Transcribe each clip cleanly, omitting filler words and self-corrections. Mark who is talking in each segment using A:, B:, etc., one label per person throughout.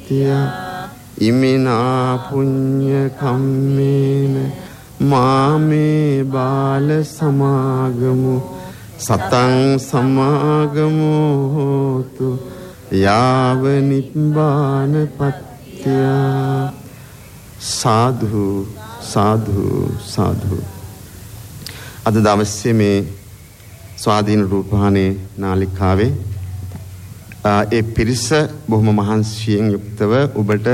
A: ඉමිනා පුඤ්ඤ කම්මේන මාමේ බාල සමාගමු සතං සමාගමු හෝතු යාව නිබ්බාන පත්‍ය. සාධු සාධු සාධු. අද දවසේ මේ ස්වාධීන රූපවාහිනී නාලිකාවේ ඒ පිරිස බොහොම මහන්සියෙන් යුක්තව ඔබට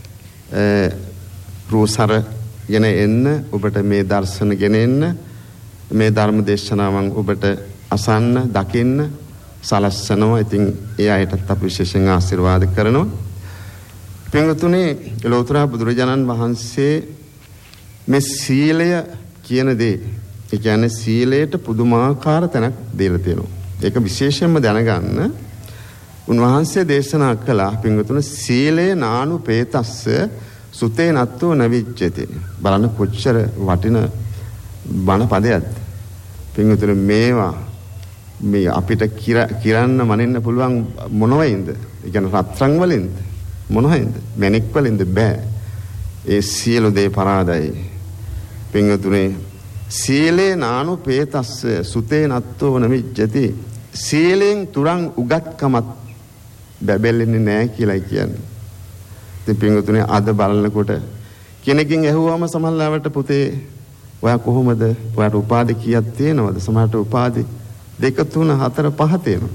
A: රෝසර ගෙන එන්න, ඔබට මේ දර්ශන ගෙන එන්න, මේ ධර්ම දේශනාවන් ඔබට අසන්න, දකින්න සලස්සනවා. ඉතින් ඒ අයටත් අපි විශේෂයෙන් ආශිර්වාද කරනවා. පින්වතුනි, ලෝතර බුදුරජාණන් වහන්සේ මේ සීලය කියන දේ, ඒ කියන්නේ සීලයට පුදුමාකාර තැනක් දීලා තියෙනවා. ඒක විශේෂයෙන්ම දැනගන්න. උන්වහන්සේ දේශනා කළා පින්වතුනි, සීලේ නානුපේතස්ස සුතේ නත්තෝ නවිච්චති. බලන්න කොච්චර වටින බණ පදයක්ද පින්වතුනි. මේවා මේ අපිට කිරන්න මනින්න පුළුවන් මොනවෙයින්ද? ඒ කියන්නේ රත්රන් වලින්ද? මොනවෙයින්ද? මණික් වලින්ද? බෑ. ඒ සියලු දේ පරාදයි පින්වතුනි. සීලේ නානුපේතස්ස සුතේ නත්තෝ නවිච්චති. සීලෙන් තුරන් උගත්කමත් බැබෙල්ලෙන්නේ නැහැ කියලා කියන්නේ. ඉතින් පින්වතුනි, අද බලනකොට කෙනකින් ඇහුවම සමහරවිට පුතේ ඔයා කොහොමද? ඔයාට උපාධි කීයක් තියෙනවද? සමහරට උපාධි 2 3 4 5 තියෙනවා.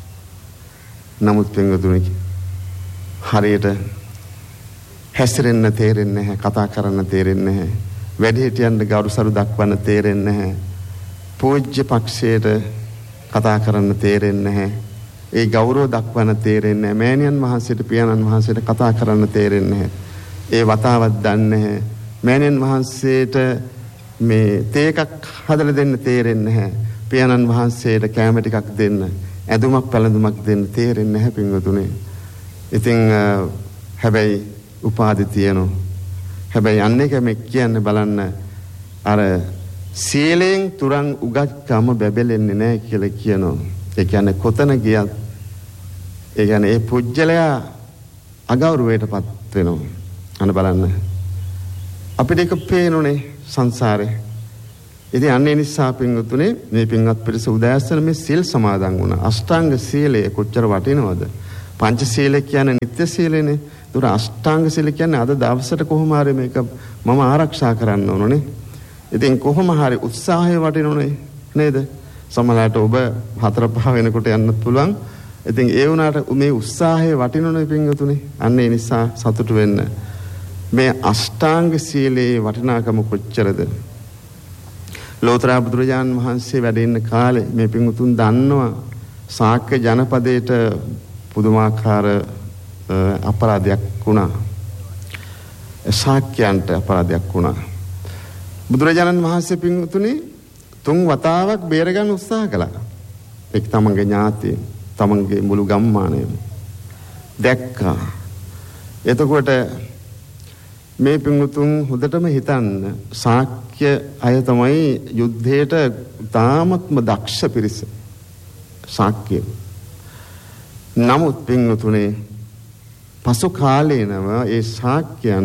A: නමුත් පින්වතුනි, හරියට හැසිරෙන්න තේරෙන්නේ නැහැ, කතා කරන්න තේරෙන්නේ නැහැ, වැඩිහිටියන්ට ගෞරවසරු දක්වන්න තේරෙන්නේ නැහැ, පූජ්‍ය පක්ෂයට කතා කරන්න තේරෙන්නේ නැහැ, ඒ ගෞරව දක්වන්න තේරෙන්නේ නැහැ, මෑණියන් වහන්සේට පියාණන් වහන්සේට කතා කරන්න තේරෙන්නේ නැහැ, ඒ වතාවක් දන්නේ නැහැ, මෑණියන් වහන්සේට මේ තේ එකක් හදලා දෙන්න තේරෙන්නේ නැහැ, පියාණන් වහන්සේට කෑම ටිකක් දෙන්න, ඇඳුමක් පැළඳුමක් දෙන්න තේරෙන්නේ නැහැ පින්වතුනි. ඉතින් හැබැයි උපාධි තියෙනවා. හැබැයි අන්න එක මේ කියන්නේ බලන්න, අර සීලෙන් තුරන් උගත්කම බැබලෙන්නේ නැහැ කියලා කියනවා. ඒ කියන්නේ කොතන ගියත් ඒ කියන්නේ ඒ පුජ්‍යලයා අගෞරවයටපත් වෙනවා. අන්න බලන්න. අපිට ඒක පේනෝනේ සංසාරේ. ඉතින් අන්න ඒ නිසා පින්වතුනේ, මේ පින්වත් පිරිස උදෑසන මේ සීල් සමාදන් වුණා. අෂ්ටාංග සීලය කොච්චර වටිනවද? පංච සීලය කියන්නේ නිත්‍ය සීලයනේ. ඒතර අෂ්ටාංග සීල කියන්නේ අද දවසට කොහොම හරි මේක මම ආරක්ෂා කරන්න ඕනනේ. ඉතින් කොහොම හරි උත්සාහය වටිනෝනේ නේද? සමහරවිට ඔබ 4-5 වෙනකොට යන්නත් පුළුවන්. ඉතින් ඒ වුණාට මේ උත්සාහය වටිනෝනේ පින්වතුනි. අන්න ඒ නිසා සතුටු වෙන්න. මේ අෂ්ටාංග සීලේ වටිනාකම කොච්චරද? ලෝතර බුදුරජාණන් වහන්සේ වැඩ ඉන්න කාලේ මේ පින්වතුන් දන්නවා ශාක්‍ය ජනපදයට පුදුමාකාර අපරාධයක් වුණා. ශාක්‍යයන්ට අපරාධයක් වුණා. බුදුරජාණන් වහන්සේ පින්වතුනි 3 වතාවක් බේරගන්න උත්සාහ කළා. එක් තමන්ගේ ඥාතිය, තමන්ගේ මුළු ගම්මානයම දැක්කා. එතකොට මේ පින්වතුන් හොඳටම හිතන්න, ශාක්‍ය අය තමයි යුද්ධයට තාමත්ම දක්ෂ පිරිස. ශාක්‍ය. නමුත් පින්වතුනේ පසු කාලේනම ඒ ශාක්‍යයන්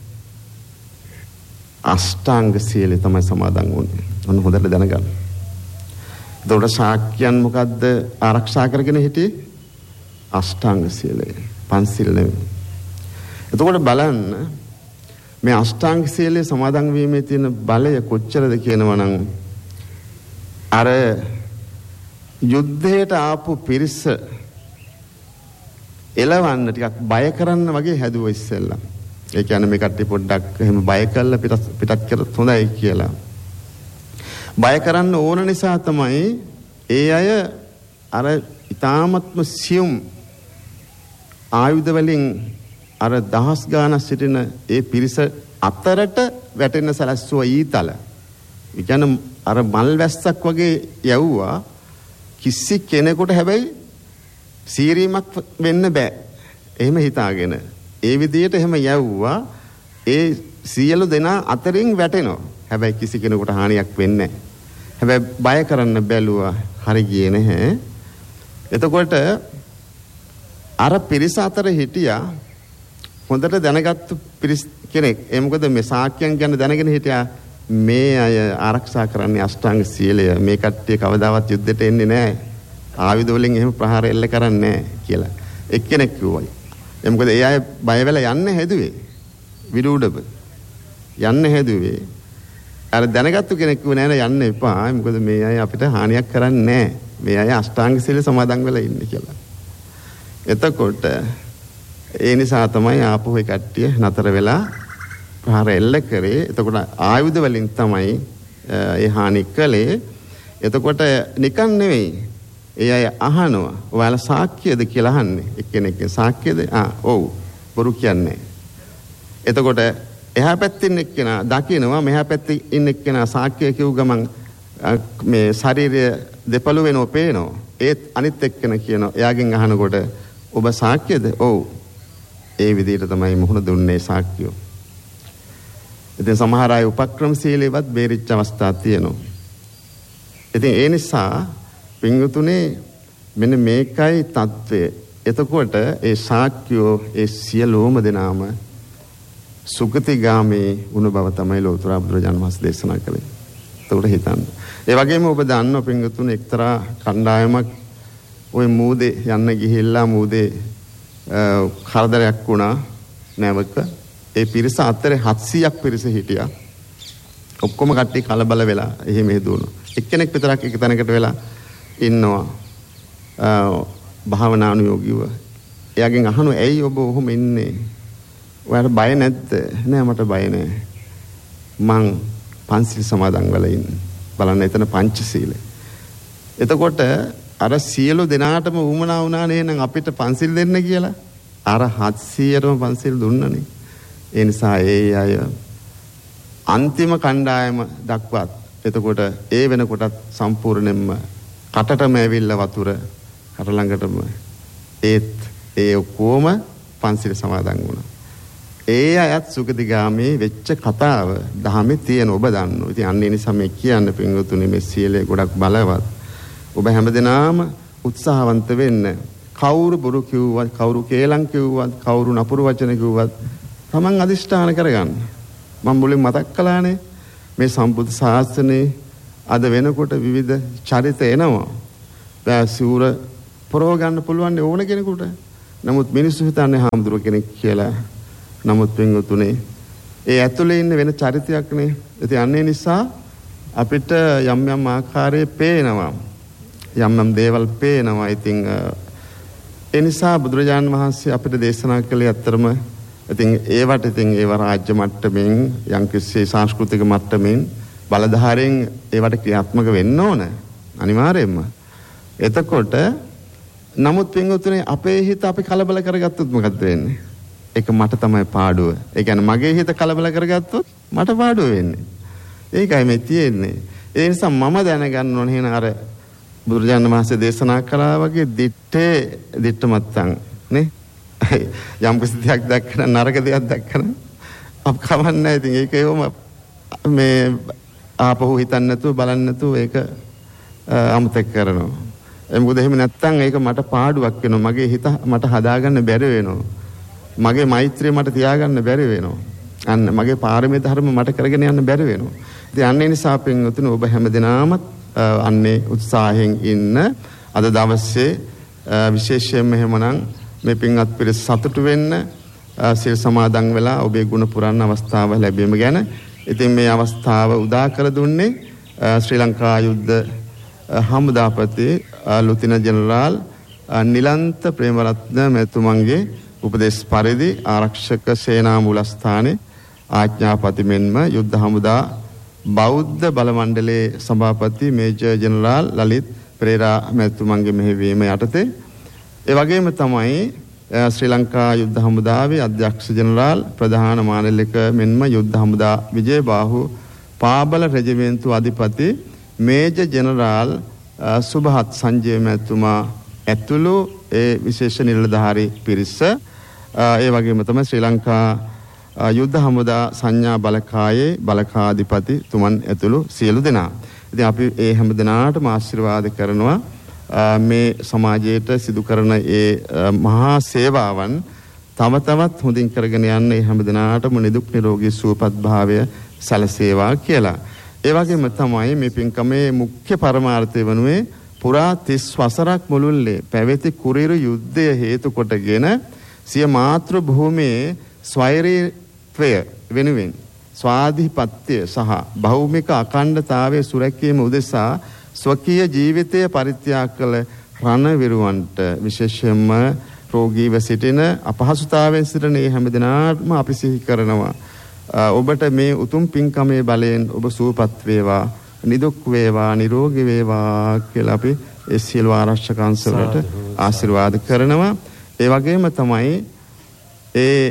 A: අෂ්ටාංග සීලය තමයි සමාදන් වුණේ. ඔන්න හොඳට දැනගන්න. එතකොට ශාක්‍යයන් මොකද්ද ආරක්ෂා කරගෙන හිටියේ? අෂ්ටාංග සීලය. පන්සිල් නෙවෙයි. එතකොට බලන්න මේ අෂ්ටාංග සීලය සමාදන් වීමේ තියෙන බලය කොච්චරද කියනවනම්, අර යුද්ධයට ආපු පිරිස එලවන්න ටිකක් බය කරන්න වගේ හැදුවා ඉස්සෙල්ලා. ඒ කියන්නේ මේ කට්ටිය පොඩ්ඩක් එහෙම බය කරලා පිටත් කරත් හොඳයි කියලා. බය කරන්න ඕන නිසා තමයි ඒ අය අර ඊ타මත්ම සියුම් ආයුධ වලින් අර දහස් ගානක් සිටින ඒ පිරිස අතරට වැටෙන්න සැලැස්සුවා ඊතල. ඒ කියන්නේ අර මල් වැස්සක් වගේ යවුවා. කිසි කෙනෙකුට හැබැයි සීරීමක් වෙන්න බෑ. එහෙම හිතාගෙන ඒ විදියට එහෙම යවුවා. ඒ සියලු දෙනා අතරින් වැටෙනවා. හැබැයි කිසි කෙනෙකුට හානියක් වෙන්නේ නැහැ. හැබැයි බය කරන්න බැලුවා. හරි ගියේ නැහැ. එතකොට අර පිරිස අතර හිටියා හොඳට දැනගත්තු පිරිස් කෙනෙක්. ඒ මොකද මේ ශාක්‍යයන් ගැන දැනගෙන හිටියා මේ අය ආරක්ෂා කරන්නේ අෂ්ටාංග සීලය. මේ කට්ටිය කවදාවත් යුද්ධෙට එන්නේ නැහැ. ආයුධ වලින් එහෙම ප්‍රහාර එල්ල කරන්නේ නැහැ කියලා. එක්කෙනෙක් කිව්වයි. ඒ මොකද ඒ අය බය වෙලා යන්න හැදුවේ. විරුඩබ යන්න හැදුවේ. අර දැනගත්තු කෙනෙක් කිව්ව නෑ යන්න එපා. මොකද මේ අය අපිට හානියක් කරන්නේ නැහැ. මේ අය අෂ්ටාංග සීල සමාදන් වෙලා ඉන්නේ කියලා. එතකොට ඒ නිසා තමයි ආපහු ඒ කට්ටිය නතර වෙලා ප්‍රහාර එල්ල කරේ. එතකොට ආයුධ වලින් තමයි ඒ හානි කළේ. එතකොට නිකන් නෙවෙයි. ඒ අය අහනවා ඔයාලා සාක්කියද කියලා අහන්නේ. එක්කෙනෙක්ගේ සාක්කියද? ඔව්. බොරු කියන්නේ. එතකොට එහා පැත්තේ එක්කෙනා දකිනවා මෙහා පැත්තේ ඉන්න එක්කෙනා සාක්කිය කිව් ගමන් මේ ශරීරය දෙපළු වෙනව පේනවා. ඒත් අනිත් එක්කෙනා කියනවා එයාගෙන් අහනකොට ඔබ සාක්කියද? ඔව්. ඒ විදිහට තමයි මුහුණ දුන්නේ සාක්කියෝ. ඉතින් සමහර අය උපක්‍රමශීලීවත් බේරිච්ච අවස්ථා තියෙනවා. ඉතින් ඒ නිසා පින්වතුනේ මෙන්න මේකයි தત્ත්වය. එතකොට ඒ සාක්කියෝ ඒ සියලුම දෙනාම සුගතිගාමී වුණ බව තමයි ලෝතර බුදුරජාණන් වහන්සේ දේශනා කළේ. එතකොට හිතන්න. ඒ වගේම ඔබ දන්නවා පින්වතුනේ එක්තරා කණ්ඩායමක් ওই මූදේ යන්න ගිහිල්ලා මූදේ කරදරයක් වුණා නැවක. ඒ පිරිස අතරේ 700ක් පිරිස හිටියා. ඔක්කොම කට්ටිය කලබල වෙලා එහෙම හේදුණා. එක්කෙනෙක් විතරක් එක තැනකට වෙලා ඉන්නවා. භාවනානුයෝගීව. එයාගෙන් අහනවා ඇයි ඔබ ඔහොම ඉන්නේ? ඔයාලට බය නැද්ද? නෑ මට බය නෑ. මං පංචශීල සමාදන් වෙලා ඉන්නේ. බලන්න එතන පංචශීලය. එතකොට අර සියලු දෙනාටම උමනා වුණා නේනම් අපිට පංචශීල දෙන්න කියලා. අර 700ටම පංචශීල දුන්නනේ. ඒ නිසා ඒ අය අන්තිම කණ්ඩායම දක්වත් එතකොට ඒ වෙනකොටත් සම්පූර්ණයෙන්ම කටටම ඇවිල්ලා වතුර කට ළඟටම ඒත් ඒ ඔක්කොම පංචශීල සමාදන් වුණා. ඒ අයත් සුගතිගාමී වෙච්ච කතාව දහමේ තියෙන ඔබ දන්නවා. ඉතින් අන්න ඒ නිසා මේ කියන්න පින්වතුනි මේ සීලය ගොඩක් බලවත්. ඔබ හැමදෙනාම උත්සාහවන්ත වෙන්න. කවුරු බොරු කිව්වත්, කවුරු කේලම් කිව්වත්, කවුරු නපුරු වචන කිව්වත් තමන් අදිෂ්ඨාන කරගන්න. මම මුලින් මතක් කළානේ මේ සම්බුද්ධ ශාසනයේ අද වෙනකොට විවිධ චරිත එනවා. සිවුර පරව ගන්න පුළුවන් ඕන කෙනෙකුට. නමුත් මිනිස්සු හිතන්නේ හාමුදුරුව කෙනෙක් කියලා. නමුත් පින්වතුනේ ඒ ඇතුලේ ඉන්න වෙන චරිතයක් නේ. ඉතින් අන්නේ නිසා අපිට යම් යම් ආකාරයේ පේනවා. යම් යම් දේවල් පේනවා. ඉතින් ඒ නිසා බුදුරජාණන් වහන්සේ අපිට දේශනා කළේ අත්‍තරම ඉතින් ඒවට ඉතින් ඒව රාජ්‍ය මට්ටමින් යම්කිසි සංස්කෘතික මට්ටමින් බලධාරීන් ඒවට ක්‍රියාත්මක වෙන්න ඕන අනිවාර්යයෙන්ම. එතකොට නමුත් පින්වතුනේ අපේ හිත අපි කලබල කරගත්තොත් මොකද වෙන්නේ? ඒක මට තමයි පාඩුව. ඒ කියන්නේ මගේ හිත කලබල කරගත්තොත් මට පාඩුව වෙන්නේ. ඒකයි මේ තියෙන්නේ. ඒ නිසා මම දැනගන්න ඕනේ නේන අර බුදුරජාණන් වහන්සේ දේශනා කළා වගේ දිට්ඨමත්තං නේ. යම් කිසි දෙයක් දැක්කම නරක දෙයක් දැක්කම අප කවන්නේ. ඉතින් ඒක ඒවම මේ ආපහු හිතන්න නැතුව බලන්න නැතුව ඒක අමතක කරනවා. මොකද එහෙම නැත්තම් ඒක මට පාඩුවක් වෙනවා. මගේ හිත මට හදාගන්න බැරි වෙනවා. මගේ මෛත්‍රිය මට තියාගන්න බැරි වෙනවා. අන්න මගේ පාරමී ධර්ම මට කරගෙන යන්න බැරි වෙනවා. ඉතින් අන්න ඒ නිසා පින්වතුනි ඔබ හැමදෙනාම අන්නේ උත්සාහයෙන් ඉන්න. අද දවසේ විශේෂයෙන්ම එහෙමනම් මේ පින්වත් පිරිස සතුටු වෙන්න සිල් සමාදන් වෙලා ඔබේ ගුණ පුරන්න අවස්ථාව ලැබීම ගැන. ඉතින් මේ අවස්ථාව උදා කර දුන්නේ ශ්‍රී ලංකා යුද්ධ හමුදාපති ලුතින ජෙනරාල් නිලන්ත ප්‍රේමරත්න මැතිතුමන්ගේ උපදේශ පරිදි ආරක්ෂක සේනා මූලස්ථානයේ ආඥාපති මෙන්ම යුද්ධ හමුදා බෞද්ධ බල මණ්ඩලයේ සභාපති මේජර් ජෙනරාල් ලලිත් පෙරේරා මැතිතුමන්ගේ මෙහෙයවීම යටතේ ඒ වගේම තමයි ශ්‍රී ලංකා යුද්ධ හමුදාවේ අධ්‍යක්ෂ ජෙනරාල් ප්‍රධාන මානලික මෙන්ම යුද්ධ හමුදා විජේබාහු පාබල රෙජිමෙන්තු අධිපති මේජර් ජෙනරාල් සුභහත් සංජය මැතිතුමා ඇතුළු ඒ විශේෂ නිලධාරී පිරිස ඒ වගේම තමයි ශ්‍රී ලංකා යුද්ධ හමුදා සංඥා බලකායේ බලකාධිපති තුමන් ඇතුළු සියලු දෙනා. ඉතින් අපි ඒ හැම දෙනාටම ආශිර්වාද කරනවා මේ සමාජයට සිදු කරන ඒ මහා සේවාවන් තව තවත් හොඳින් කරගෙන යන්න මේ හැම දිනාටම නිදුක් නිරෝගී සුවපත් භාවය සැලසේවා කියලා. ඒ වගේම තමයි මේ පින්කමේ මුඛ්‍ය පරමාර්ථය වනුයේ පුරා 30 වසරක් මුළුල්ලේ පැවති කුරිරු යුද්ධය හේතු කොටගෙන සිය මාතෘ භූමියේ ස්වෛරීත්වය වෙනුවෙන් ස්වාධිපත්‍ය සහ භෞමික අඛණ්ඩතාවයේ සුරැකීම උදෙසා ස්වකීය ජීවිතය පරිත්‍යාග කළ රණවිරුවන්ට විශේෂයෙන්ම රෝගීව සිටින අපහසුතාවයෙන් සිටින මේ හැම දිනාටම අපි සිහි කරනවා. ඔබට මේ උතුම් පින්කමේ බලයෙන් ඔබ සුවපත් වේවා, නිදුක් වේවා, නිරෝගී වේවා කියලා අපි ඒ සියලු ආරක්ෂක අංශවලට ආශිර්වාද කරනවා. ඒ වගේම තමයි ඒ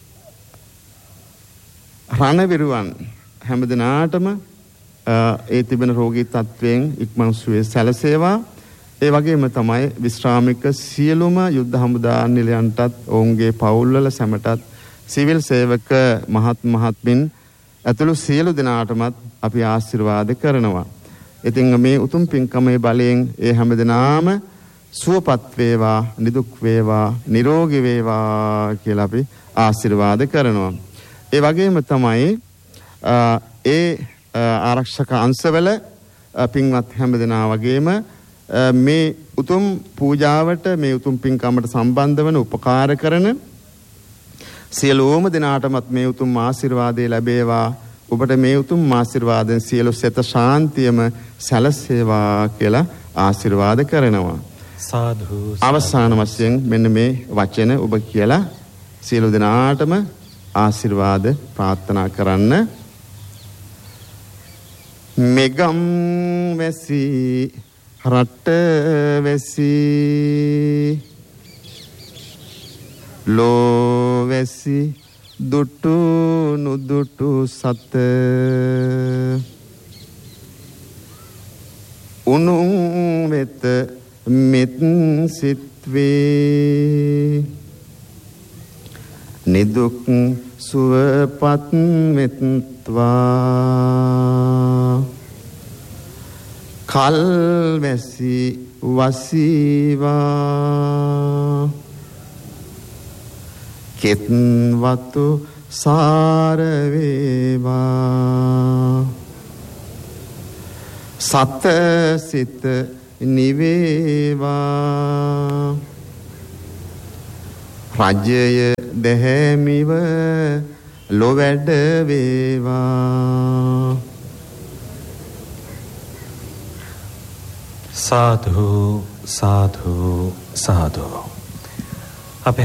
A: රණවිරුවන් හැම දිනාටම ඒ තිබෙන රෝගී තත්වයෙන් ඉක්මන් සුවය සැලසේවා. ඒ වගේම තමයි විශ්‍රාමික සියලුම යුද්ධ හමුදා නිලයන්ටත් ඔවුන්ගේ පවුල්වල සැමටත් සිවිල් සේවක මහත්මින් ඇතුළු සියලු දෙනාටමත් අපි ආශිර්වාද කරනවා. ඉතින් මේ උතුම් පින්කමේ බලයෙන් ඒ හැම දිනාම සුවපත් වේවා, නිදුක් වේවා, නිරෝගී වේවා කියලා අපි ආශිර්වාද කරනවා. ඒ වගේම තමයි ඒ ආරක්ෂක අංශවල පින්වත් හැම දෙනා වගේම මේ උතුම් පූජාවට, මේ උතුම් පින්කමට සම්බන්ධ වන උපකාර කරන සියලුම දෙනාටමත් මේ උතුම් ආශිර්වාදය ලැබේවා. ඔබට මේ උතුම් ආශිර්වාදයෙන් සියලු සෙත ශාන්තියම සැලසේවා කියලා ආශිර්වාද කරනවා.
B: සාදු.
A: අවසාන වශයෙන් මෙන්න මේ වචන ඔබ කියලා සියලු දෙනාටම ආශිර්වාද ප්‍රාර්ථනා කරන්න. මෙගම් වැසි රට වැසි ලෝ වැසි දුටු නුදුටු සත උනුම් වෙත මෙත් සිත්වේ නිදුක් සුවපත් වෙත්වා කල් වැසි වසීවා කෙත් වතු සාර වේවා සත සිත නිවේවා රජය දැහැමිව ලොවැඩ වේවා.
B: සාදු සාදු සාදු. අපේ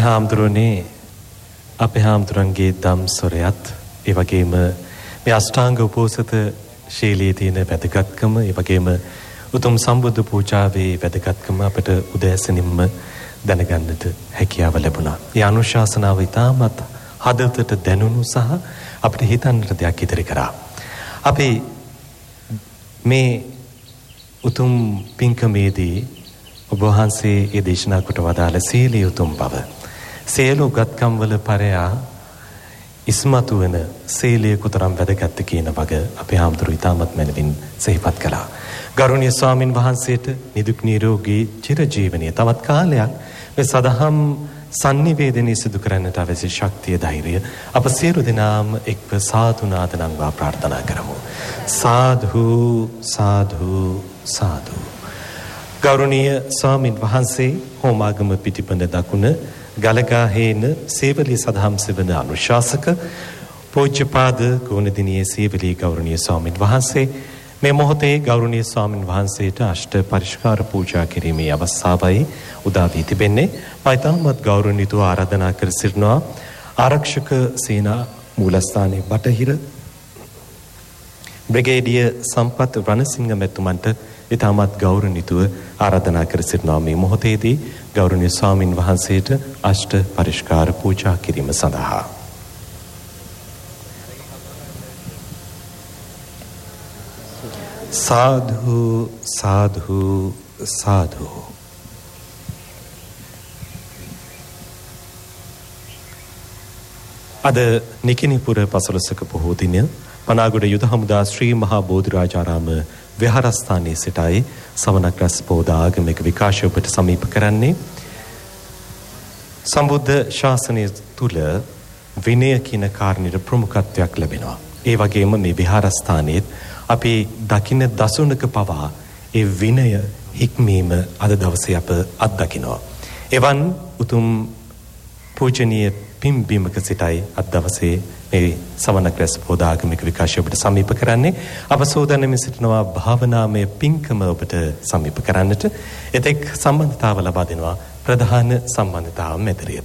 B: හාමුදුරන්ගේ දම් සොරයත් ඒ වගේම මේ අෂ්ටාංග උපෝසත ශීලයේ තියෙන වැදගත්කම, ඒ වගේම උතුම් සම්බුද්ධ පූජාවේ වැදගත්කම අපට උදෑසනින්ම දැනගන්නට හැකියාව ලැබුණා. ඒ අනුශාසනාව ඉතාමත් හදවතට දැනුණු සහ අපිට හිතන්නට දෙයක් ඉදිරි කරා. අපි මේ උතුම් පින්කමේදී ඔබ වහන්සේ ඒ දේශනා කොට වදාළ සීලී උතුම් බව, සියලු උගත්කම් වල පරයා ඉස්මතු වෙන සීලය කොතරම් වැදගත්ද කියන වග අපේ හාමුදුරුවෝ ඉතාමත් මැනවින් සිහිපත් කළා. ගෞරවනීය ස්වාමින් වහන්සේට නිදුක් නිරෝගී චිරජීවනයේ තවත් කාලයක් මේ සදහම් sannivedanaye සිදු කරන්නට අවශ්‍ය ශක්තිය, ධෛර්යය අප සියලු දෙනාම එක්ව සාදු නාද නංවා ප්‍රාර්ථනා කරමු. සාදු සාදු සාදු. ගෞරවනීය ස්වාමින් වහන්සේ හෝමාගම පිටිපඳ දකුණ ගලගාහේන සේවලී සදහම් සෙවන අනුශාසක පූජ්‍යපාද ගෝනදිනියේ සේවලී ගෞරවනීය ස්වාමින් වහන්සේ මේ මොහොතේ ගෞරවනීය ස්වාමින් වහන්සේට අෂ්ට පරිස්කාර පූජා කිරීමේ අවස්ථාවයි උදා වී තිබෙන්නේ. මයිතාමත් ගෞරවනීයව ආරාධනා කර සිටිනවා ආරක්ෂක සේනා මූලස්ථානයේ බටහිර බ්‍රිගේඩියර් සම්පත් රණසිංහ මැතිතුමන්ට ඉතාමත් ගෞරවනීයව ආරාධනා කර සිටිනවා මේ මොහොතේදී ගෞරවනීය ස්වාමින් වහන්සේට අෂ්ට පරිස්කාර පූජා කිරීම සඳහා. සාදු සාදු සාදු. අද නිකිනිපුර පසළොස්වක පොහෝ දින පනාගොඩ යුද හමුදා ශ්‍රී මහා බෝධිරාජාරාම විහාරස්ථානයේ සිටයි. සවනක් රැස් පෝදා ආගමික විකාශය ඔබට සමීප කරන්නේ සම්බුද්ධ ශාසනය තුල විනය කියන කාරණයට ප්‍රමුඛත්වයක් ලැබෙනවා. ඒ වගේම මේ විහාරස්ථානයේත් අපි දකින්න දසුනක පවා ඒ විනය හික්මීම අද දවසේ අප අත්දකිනවා. එවන් උතුම් පූජනීය පින්බිමක සිටයි අද දවසේ මේ සවනක් රැස් පොදාගමික විකාශය ඔබට සමීප කරන්නේ. අප සෝදානම්ව සිටිනවා භාවනාමය පින්කම ඔබට සමීප කරන්නට. එතෙක් සම්බන්ධතාව ලබා දෙනවා ප්‍රධාන සම්බන්ධතාව මැදිරියට.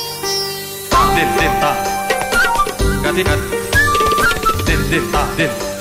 B: Del, del, ta. Gati, gati. Del, del, ta, del.